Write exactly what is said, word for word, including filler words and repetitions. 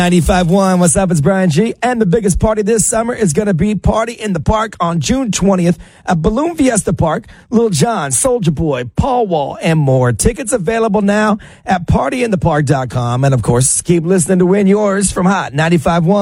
ninety-five point one, what's up? It's Brian G. And the biggest party this summer is going to be Party in the Park on June twentieth at Balloon Fiesta Park. Lil Jon, Soulja Boy, Paul Wall, and more. Tickets available now at party in the park dot com. And, of course, keep listening to win yours from Hot ninety-five point one.